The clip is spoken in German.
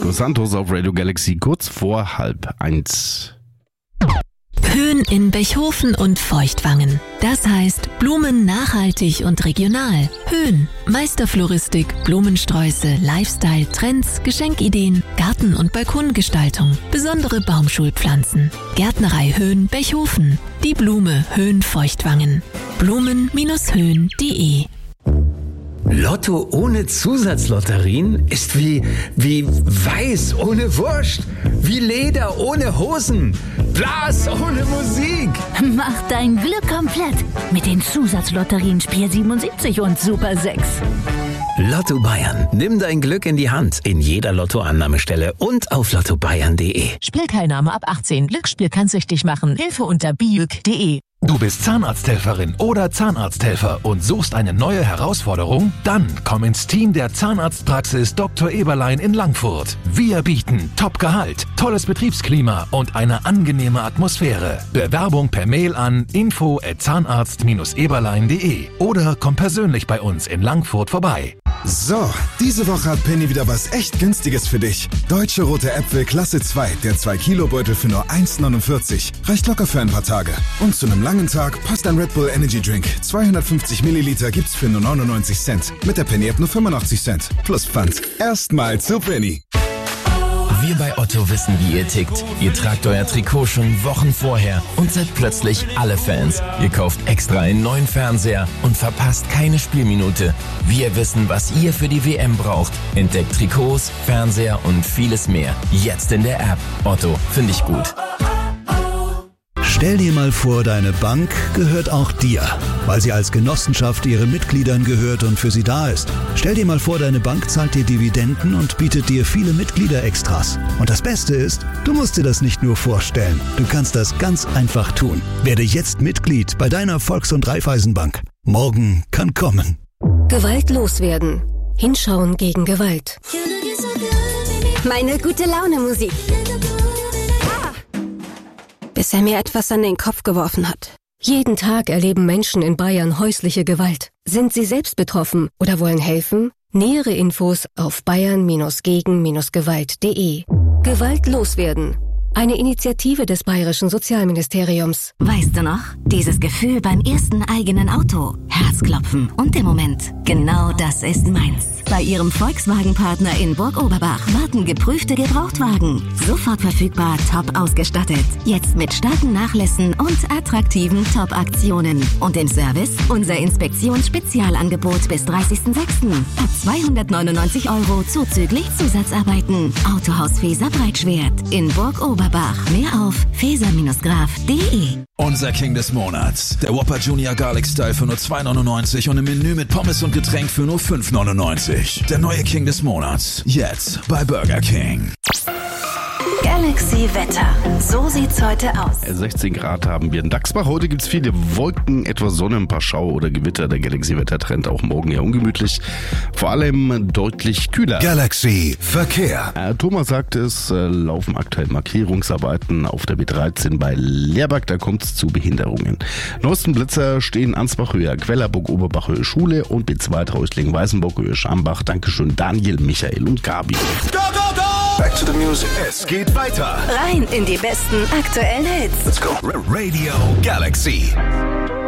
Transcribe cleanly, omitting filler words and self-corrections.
Los Santos auf Radio Galaxy, kurz vor 12:30. Höhen in Bechhofen und Feuchtwangen. Das heißt Blumen nachhaltig und regional. Höhen, Meisterfloristik, Blumensträuße, Lifestyle, Trends, Geschenkideen, Garten- und Balkongestaltung, besondere Baumschulpflanzen. Gärtnerei Höhen Bechhofen. Die Blume Höhen Feuchtwangen. Blumen-höhen.de. Lotto ohne Zusatzlotterien ist wie Weiß ohne Wurst, wie Leder ohne Hosen, Blas ohne Musik. Mach dein Glück komplett mit den Zusatzlotterien Spiel 77 und Super 6. Lotto Bayern. Nimm dein Glück in die Hand in jeder Lottoannahmestelle und auf lottobayern.de. Spielteilnahme ab 18. Glücksspiel kann süchtig machen. Hilfe unter biuk.de. Du bist Zahnarzthelferin oder Zahnarzthelfer und suchst eine neue Herausforderung? Dann komm ins Team der Zahnarztpraxis Dr. Eberlein in Langfurt. Wir bieten Top-Gehalt, tolles Betriebsklima und eine angenehme Atmosphäre. Bewerbung per Mail an info@zahnarzt-eberlein.de oder komm persönlich bei uns in Langfurt vorbei. So, diese Woche hat Penny wieder was echt Günstiges für dich. Deutsche rote Äpfel Klasse 2, der 2-Kilo-Beutel für nur 1,49. Reicht locker für ein paar Tage. Und zu einem langen Tag passt ein Red Bull Energy Drink. 250 Milliliter gibt's für nur 99 Cent. Mit der Penny-App nur 85 Cent. Plus Pfand. Erstmal zu Penny. Wir bei Otto wissen, wie ihr tickt. Ihr tragt euer Trikot schon Wochen vorher und seid plötzlich alle Fans. Ihr kauft extra einen neuen Fernseher und verpasst keine Spielminute. Wir wissen, was ihr für die WM braucht. Entdeckt Trikots, Fernseher und vieles mehr. Jetzt in der App. Otto, finde ich gut. Stell dir mal vor, deine Bank gehört auch dir, weil sie als Genossenschaft ihren Mitgliedern gehört und für sie da ist. Stell dir mal vor, deine Bank zahlt dir Dividenden und bietet dir viele Mitgliederextras. Und das Beste ist, du musst dir das nicht nur vorstellen, du kannst das ganz einfach tun. Werde jetzt Mitglied bei deiner Volks- und Raiffeisenbank. Morgen kann kommen. Gewalt loswerden. Hinschauen gegen Gewalt. Meine gute Laune Musik. Bis er mir etwas an den Kopf geworfen hat. Jeden Tag erleben Menschen in Bayern häusliche Gewalt. Sind sie selbst betroffen oder wollen helfen? Nähere Infos auf bayern-gegen-gewalt.de. Gewalt loswerden. Eine Initiative des Bayerischen Sozialministeriums. Weißt du noch? Dieses Gefühl beim ersten eigenen Auto. Herzklopfen und der Moment. Genau das ist meins. Bei Ihrem Volkswagen-Partner in Burg Oberbach warten geprüfte Gebrauchtwagen. Sofort verfügbar, top ausgestattet. Jetzt mit starken Nachlässen und attraktiven Top-Aktionen. Und im Service unser Inspektionsspezialangebot bis 30.06. Ab 299 € zuzüglich Zusatzarbeiten. Autohaus Feser Breitschwert in Burg Oberbach. Mehr auf feser-graf.de. Unser King des Monats. Der Whopper Junior Garlic Style für nur 2,99 und im Menü mit Pommes und Getränk für nur 5,99. Der neue King des Monats. Jetzt bei Burger King. Galaxy Wetter. So sieht's heute aus. 16 Grad haben wir in Dachsbach. Heute gibt es viele Wolken, etwas Sonne, ein paar Schauer oder Gewitter. Der Galaxy-Wetter-Trend auch morgen eher ungemütlich. Vor allem deutlich kühler. Galaxy Verkehr. Thomas sagt, es laufen aktuell Markierungsarbeiten auf der B13 bei Leerberg. Da kommt es zu Behinderungen. Neuesten Blitzer stehen Ansbach-Höhe, Quellerburg, Oberbach-Höhe, Schule und B2 Reutlingen, Weißenburg-Höhe, Schambach. Dankeschön Daniel, Michael und Gabi. Go, go, go! Back to the music. Es geht weiter. Rein in die besten aktuellen Hits. Let's go. Radio Galaxy.